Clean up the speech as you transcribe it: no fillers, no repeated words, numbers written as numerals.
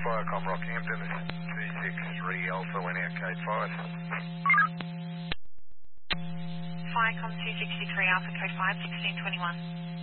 Firecom Rockhampton, this is 263 Alpha, went out code 5. Firecom 263 Alpha, code 5, 1621.